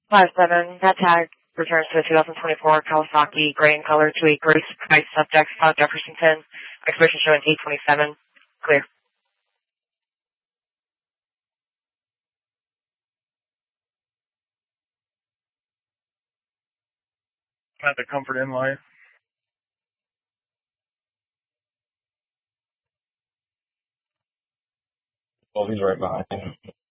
5-7, that tag returns to a 2024 Kawasaki gray in color to a gray price subject, South Jefferson 10, expiration showing 8/27, clear. At the Comfort in Life. Well, he's right behind you.